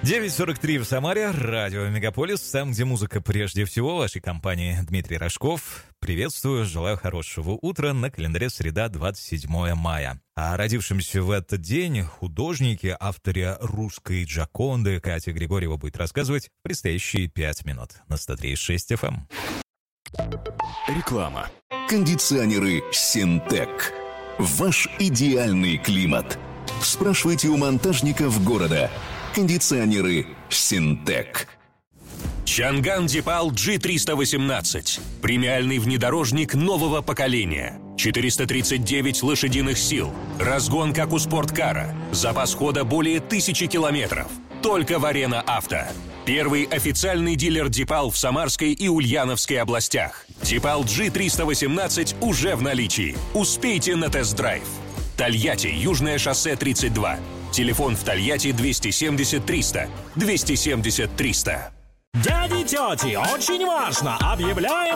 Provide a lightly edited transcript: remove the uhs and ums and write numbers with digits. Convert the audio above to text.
9:43 в Самаре, радио Мегаполис, там, где музыка прежде всего, в вашей компании Дмитрий Рожков. Приветствую, желаю хорошего утра, на календаре среда, 27 мая. А родившимся в этот день художники, авторе русской Джоконды Катя Григорьева будет рассказывать в предстоящие 5 минут на 103.6 FM. Реклама. Кондиционеры «Синтек». Ваш идеальный климат. Спрашивайте у монтажников города. Кондиционеры «Синтек». Чанган Дипал G318. Премиальный внедорожник нового поколения. 439 лошадиных сил. Разгон, как у спорткара. Запас хода более 1000 километров. Только в Арена Авто. Первый официальный дилер Дипал в Самарской и Ульяновской областях. Дипал G318 уже в наличии. Успейте на тест-драйв. Тольятти, Южное шоссе 32. Телефон в Тольятти 270 300. 270 300. Дяди, тети, очень важно! Объявляем